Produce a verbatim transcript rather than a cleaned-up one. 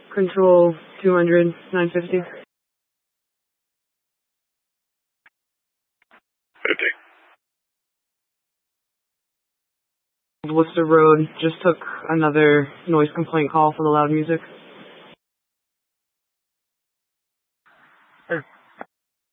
Control two hundred, nine fifty. fifty. Worcester Road, just took another noise complaint call for the loud music.